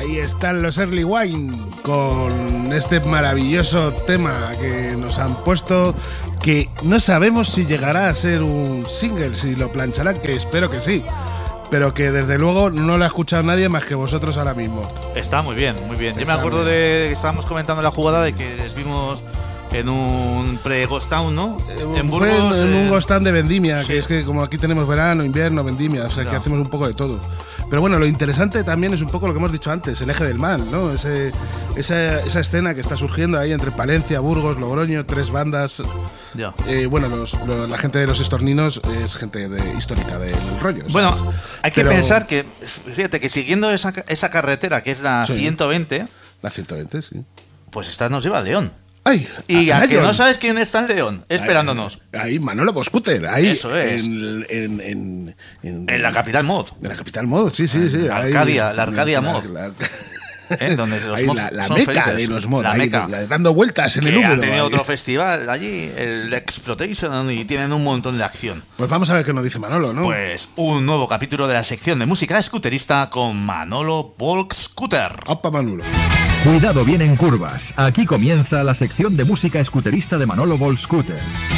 Ahí están los Early Wine con este maravilloso tema que nos han puesto, que no sabemos si llegará a ser un single, si lo plancharán, que espero que sí, pero que desde luego no lo ha escuchado nadie más que vosotros ahora mismo. Está muy bien, muy bien. Yo me acuerdo bien. de que estábamos comentando la jugada de que les vimos en un pre-Ghost Town, ¿no? En Burgos, en un Ghost Town de vendimia, sí. Que es que como aquí tenemos verano, invierno, vendimia, o sea, que hacemos un poco de todo. Pero bueno, lo interesante también es un poco lo que hemos dicho antes, el eje del mal, ¿no? Esa escena que está surgiendo ahí entre Palencia, Burgos, Logroño, tres bandas. Ya. Bueno, la gente de los estorninos es gente histórica del rollo. Bueno, ¿sabes? Hay que pensar que, fíjate, que siguiendo esa carretera que es la 120... La 120, sí. Pues esta nos lleva a León. ¡Ay! Y a que no sabes quién está en León, esperándonos. Ahí Manolo Boscúter, ahí. Eso es. En la Capital Mod. En la Capital Mod, sí. La Arcadia Mod. Donde los ahí mods la son meca felices. de los mods, la meca. Dando vueltas en el húmedo. Ha tenido ahí. otro festival allí, el Exploitation, y tienen un montón de acción. Pues vamos a ver qué nos dice Manolo, ¿no? Pues un nuevo capítulo de la sección de música scooterista con Manolo Volkscooter. ¡Opa, Manolo! Cuidado bien en curvas. Aquí comienza la sección de música scooterista de Manolo Volkscooter.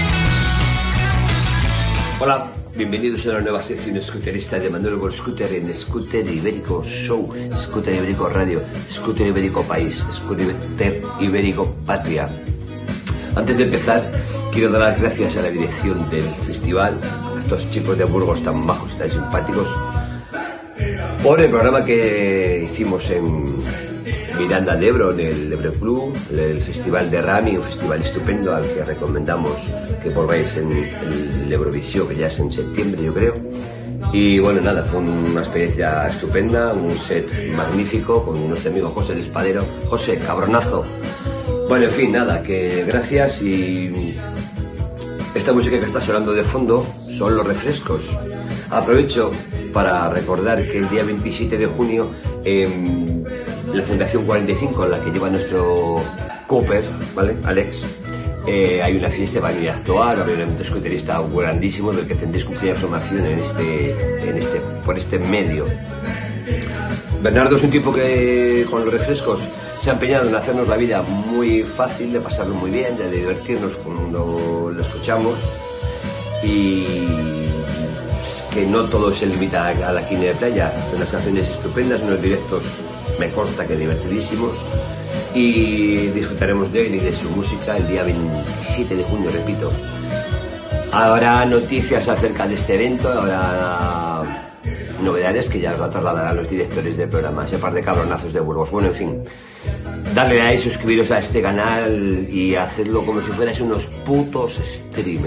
Hola, bienvenidos a una nueva sección scooterista de Manolo Volkscooter en Scooter Ibérico Show, Scooter Ibérico Radio, Scooter Ibérico País, Scooter Ibérico Patria. Antes de empezar, quiero dar las gracias a la dirección del festival, a estos chicos de Burgos tan majos, tan simpáticos, por el programa que hicimos en Miranda de Ebro, en el Ebro Club, el festival de Rami, un festival estupendo al que recomendamos que volváis en el Eurovisión, que ya es en septiembre, yo creo. Y bueno, nada, fue una experiencia estupenda, un set magnífico con nuestro amigo José el Espadero. José, cabronazo. Bueno, en fin, nada, que gracias. Y esta música que está sonando de fondo son Los Refrescos. Aprovecho para recordar que el día 27 de junio la Fundación 45, la que lleva nuestro Cooper, ¿vale? Alex, hay una fiesta, va a venir a actuar, va a haber un evento scooterista grandísimo del que tendréis cumplir información por este medio. Bernardo es un tipo que con Los Refrescos se ha empeñado en hacernos la vida muy fácil, de pasarlo muy bien, de divertirnos cuando lo escuchamos, y que no todo se limita a la quina de playa. Son unas canciones estupendas, unos directos, me consta que divertidísimos, y disfrutaremos de él y de su música el día 27 de junio, repito. Habrá noticias acerca de este evento, habrá novedades que ya os va a trasladar a los directores del programa, ese par de cabronazos de Burgos. Bueno, en fin, darle like, suscribiros a este canal y hacedlo como si fuerais unos putos streamers.